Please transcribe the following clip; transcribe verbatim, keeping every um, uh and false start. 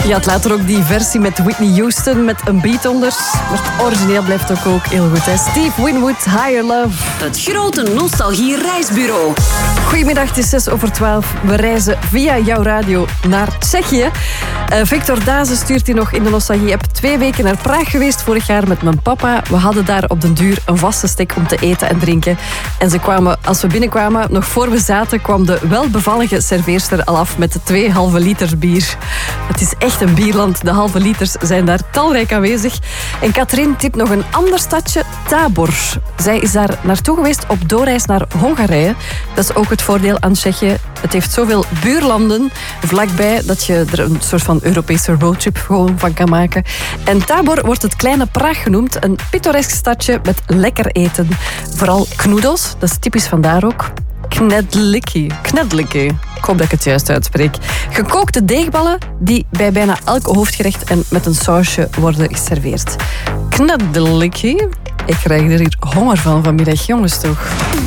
Je had later ook die versie met Whitney Houston met een beat onder. Maar het origineel blijft ook, ook heel goed. Hè? Steve Winwood, Higher Love. Het grote nostalgie-reisbureau. Goedemiddag, het is zes over twaalf. We reizen via jouw radio naar Tsjechië. Uh, Victor Dazen stuurt hier nog in de nostalgie-app. Twee weken naar Praag geweest vorig jaar met mijn papa. We hadden daar op den duur een vaste stek om te eten en drinken. En ze kwamen, als we binnenkwamen, nog voor we zaten, kwam de welbevallige serveerster al af met de twee halve liter bier. Het is echt een bierland. De halve liters zijn daar talrijk aanwezig. En Katrien tipt nog een ander stadje, Tábor. Zij is daar naartoe geweest op doorreis naar Hongarije. Dat is ook het voordeel aan Tsjechië. Het heeft zoveel buurlanden vlakbij dat je er een soort van Europese roadtrip gewoon van kan maken. En Tábor wordt het kleine Praag genoemd. Een pittoresk stadje met lekker eten. Vooral knoedels, dat is typisch vandaar ook. Knedliki. Knedliki. Ik hoop dat ik het juist uitspreek. Gekookte deegballen die bij bijna elk hoofdgerecht en met een sausje worden geserveerd. Knedliki. Ik krijg er hier honger van vanmiddag, jongens toch.